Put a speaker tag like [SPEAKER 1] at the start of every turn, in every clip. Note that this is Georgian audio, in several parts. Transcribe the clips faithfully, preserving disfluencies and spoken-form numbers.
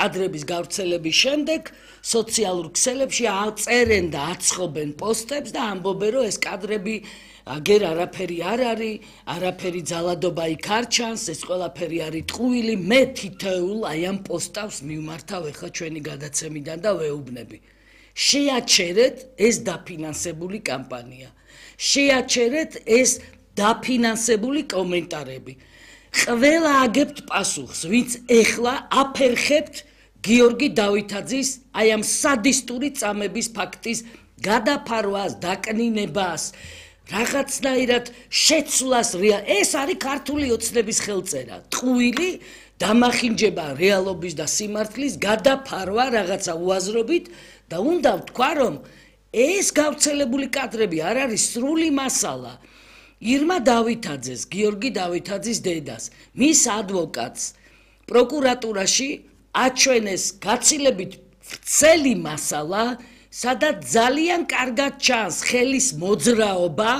[SPEAKER 1] კადრების გავრცელების შემდეგ სოციალურ ქსელებში აწერენ და აცხობენ პოსტებს და ამბობენ, რომ ეს კადრები აგერ არაფერი არ არის, არაფერი ძალადობა იქ არ ჩანს, ეს ყველაფერი არის ტყუილი, მე თითოეულ აი ამ პოსტავს მივმართავ ახლა ჩვენი გადაცემიდან და ვეუბნები. შეაჩერეთ ეს დაფინანსებული კამპანია. შეაჩერეთ ეს დაფინანსებული კომენტარები. ყველა აგებთ პასუხს, ვინც ეხლა აფერხებთ გიორგი დავითაძის აი ამ სადისტური წამების ფაქტის გადაფარვას, დაკნინებას, რაღაცნაირად შეცვლას. ეს არის ქართული ოცნების ხელწერა. ტყუილი დამახინჯება რეალობის და სიმართლის გადაფარვა რაღაცა უაზრობით და უნდა ვთქვა, რომ ეს გავრცელებული კადრები არ არის სრული მასალა. ირმა დავითაძეს, გიორგი დავითაძის დედას, მის ადვოკატს პროკურატურაში აჩვენეს გაცილებით ვრცელი მასალა, სადაც ძალიან კარგად ჩანს ხელის მოძრაობა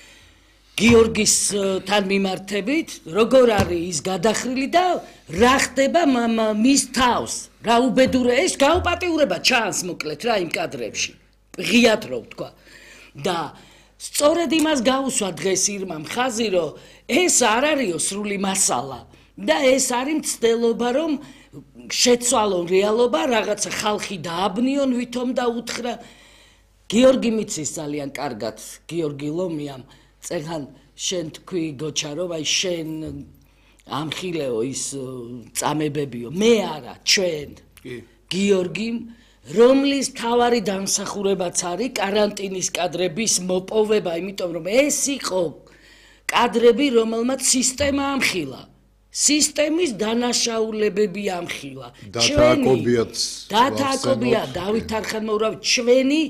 [SPEAKER 1] გიორგისთან მიმართებით, როგორ არის ის გადახრილი და რა ხდება მის თავს, რა უბედურება, ეს გაუპატიურება ჩანს მოკლედ რა იმ კადრებში. ღიად რო ვთქვა. და სწორედ იმას გაუსვა დღეს ირმამ ხაზი, რომ ეს არ არისო სრული მასალა და ეს არის მცდელობა, რომ შეცვალონ რეალობა, რაღაცა ხალხი დააბნიონ ვითომ და უთხრა. გიორგი მიცის ძალიან კარგად, გიორგი ლომიამ, წეგან შენ თქვი გოჩა, რომ აი შენ ამხილეო ის წამებებიო, მე არა, ჩვენ. გიორგიმ რომლის თავარი დამსახურებაც არის კარანტინის კადრების მოპოვება, იმიტომ რომ ეს იყო კადრები, რომელმაც სისტემა ამხილა. სისტემის დანაშაულებები ამხილა.
[SPEAKER 2] დათააკობიათ.
[SPEAKER 1] დათააკობია დავით არხანმოურავი ჩვენი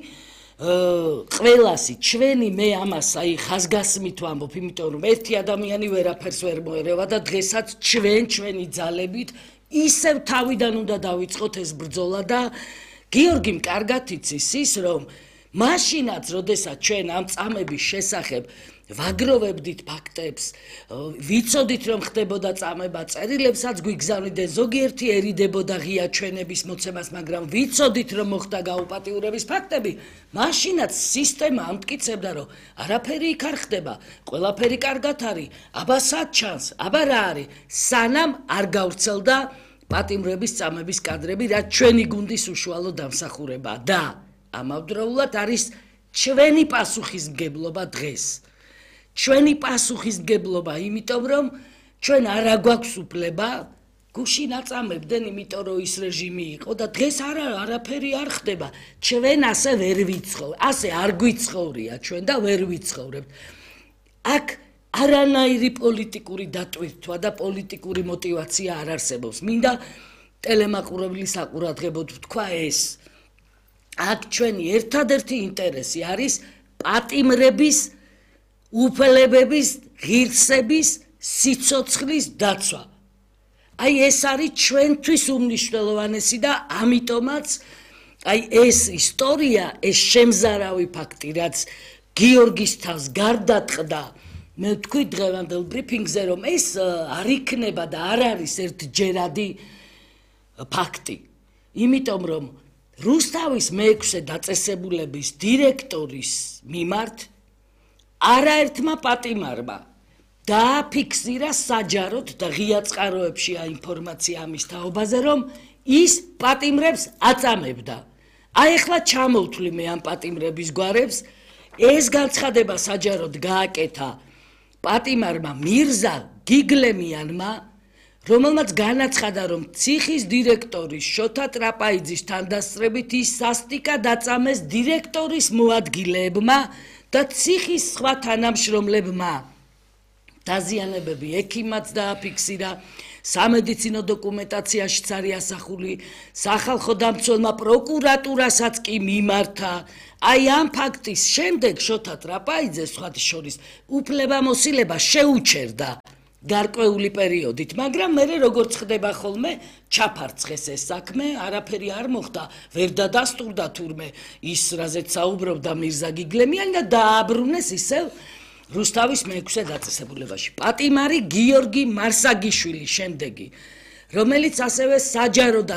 [SPEAKER 1] ყველასი, ჩვენი მე ამას აი ხაზგასმით ვამბობ, იმიტომ რომ ერთი ადამიანი ვერაფერს ვერ მოერევა და დღესაც ჩვენ ჩვენი ძალებით ისევ თავიდან უნდა დავიწყოთ ეს ბრძოლა და გიორგიმ კარგად იცის ის, რომ მაშინაც, როდესაც ჩვენ ამ წამების შესახებ ვაგროვებდით ფაქტებს, ვიცოდით რომ ხდებოდა წამება, წერილებსაც გვიგზავნიდნენ, ზოგიერთი ერიდებოდა ღია ჩვენების მოცემას, მაგრამ ვიცოდით რომ მოხდა გაუპატიურების ფაქტები, მაშინაც სისტემა ამტკიცებდა, რომ არაფერი იქ არ ხდება, ყველაფერი კარგად არის, აბა სად ჩანს, აბა რა არის, სანამ არ გავრცელდა პატიმრების წამების კადრები, რაც ჩვენი გუნდის უშუალო დამსახურება და ამავდროულად არის ჩვენი პასუხისმგებლობა დღეს. ჩვენი პასუხისმგებლობა, იმიტომ რომ ჩვენ არ აგვაქვს უფლება გუში ნაწამებდნენ, იმიტომ რომ ის რეჟიმი იყო და დღეს არა არაფერი არ ხდება. ჩვენ ასე ვერ ვიცხოვ, ასე არ გვიცხოვრია ჩვენ და ვერ ვიცხოვრებთ. აქ არანაირი პოლიტიკური დატვირთვა და პოლიტიკური мотиваცია არ არსებობს. მინდა ტელემაყურებლის საყურადღებოდ ვთქვა ეს. აქ ჩვენი ერთადერთი ინტერესი არის პატიმრების უფლებების, ღირსების, სიცოცხლის დაცვა. აი ეს არის ჩვენთვის უმნიშვნელოვანესი და ამიტომაც აი ეს ისტორია, ეს შემზარავი ფაქტი, რაც გიორგის თავს გარდატყდა, მე ვთქვი დღევანდელ ბრიფინგზე, რომ ეს არ იქნება და არ არის ერთჯერადი ფაქტი. იმიტომ რომ რუსთავის მეექვსე დაწესებულების დირექტორის მიმართ არაერთმა პატიმარმა დააფიქსირა საჯაროდ და ღია წყაროებში ინფორმაცია ამის თაობაზე, რომ ის პატიმრებს აწამებდა. აი ახლა ჩამოვთვლი მე ამ პატიმრების გვარებს, ეს განცხადება საჯაროდ გააკეთა პატიმარმა მირზა გიგლემიანმა, რომელმაც განაცხადა, რომ ციხის დირექტორის შოთა ტრაპაიძის თანდასწრებით ის სასტიკად აწამეს დირექტორის მოადგილეებმა და ციხის სხვა თანამშრომლებმა. დაზიანებები ექიმაც დააფიქსირა, სამედიცინო დოკუმენტაციაშიც არის ასახული, სახალხო დამცველმა პროკურატურასაც კი მიმართა. აი ამ ფაქტის შემდეგ შოთა ტრაპაიძეს სხვათა შორის უფლებამოსილება შეუჩერდა გარკვეული პერიოდით, მაგრამ მე როგორც ხდება ხოლმე ჩაფარცხეს ეს საქმე, არაფერი არ მოხდა, ვერ დადასტურდა თურმე ის, რაზეც საუბრობდა მირზა გიგლემიანი და დააბრუნეს ისევ რუსთავის მეექვსე დაწესებულებაში. პატიმარი გიორგი მარსაგიშვილი შემდეგი, რომელიც ასევე საჯარო და